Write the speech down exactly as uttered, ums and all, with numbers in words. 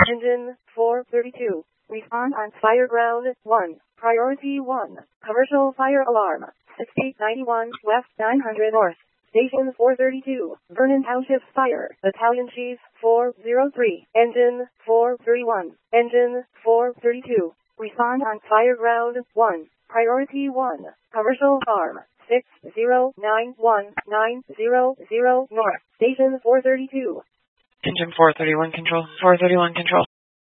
Engine four thirty-two. Respond on fire ground one. Priority one. Commercial fire alarm. sixty ninety-one West nine hundred North. Station four thirty-two. Vernon Township Fire. Battalion Chief four oh three. Engine four thirty-one. Engine four thirty-two. Respond on fire ground one. Priority one. Commercial farm. six zero nine one nine zero zero North. Station four thirty-two. Engine four thirty-one control. four thirty-one control.